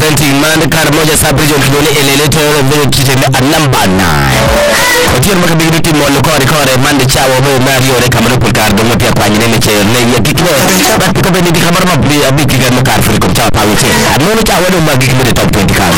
representing Mandakar moja sub-region kidole eleleto vile kitende number 9 Otier makabigi team mo kore mande chawo bo Mario re kamaro pulkar dongo pia kwa nyine che le ya kikle bat ko be ni kamar mabli abi kigan makar furi ko chawo pawi che adno chawo do magi kibere top 20 ka